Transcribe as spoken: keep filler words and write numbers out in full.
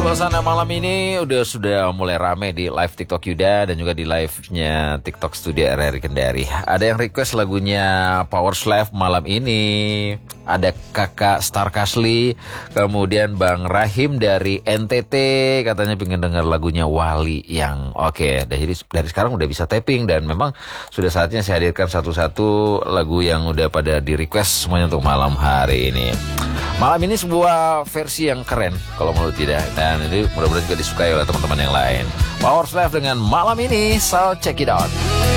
Suasana malam ini udah sudah mulai rame di live TikTok Yuda dan juga di live-nya TikTok Studio R R I Kendari. Ada yang request lagunya Power Slave malam ini. Ada Kakak Star Kasli, kemudian Bang Rahim dari N T T katanya pengen dengar lagunya Wali yang oke. Okay. Jadi dari sekarang udah bisa tapping dan memang sudah saatnya saya hadirkan satu-satu lagu yang udah pada di request semuanya untuk malam hari ini. Malam ini sebuah versi yang keren kalau menurut tidak. Dan ini mudah-mudahan juga disukai oleh teman-teman yang lain. Power Slave dengan malam ini, so check it out.